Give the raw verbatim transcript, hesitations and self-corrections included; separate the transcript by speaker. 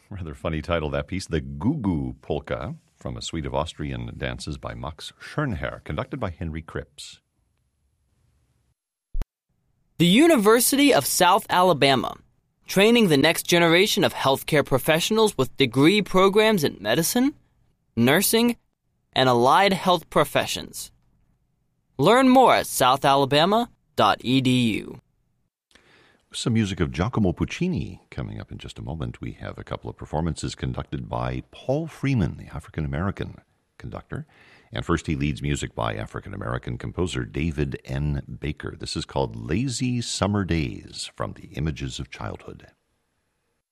Speaker 1: Rather funny title, that piece. The Goo-Goo Polka, from a suite of Austrian dances by Max Schönherr, conducted by Henry Cripps.
Speaker 2: The University of South Alabama, training the next generation of healthcare professionals with degree programs in medicine, nursing, and allied health professions. Learn more at south alabama dot e d u.
Speaker 1: Some music of Giacomo Puccini coming up in just a moment. We have a couple of performances conducted by Paul Freeman, the African-American conductor. And first he leads music by African-American composer David N. Baker. This is called Lazy Summer Days from the Images of Childhood.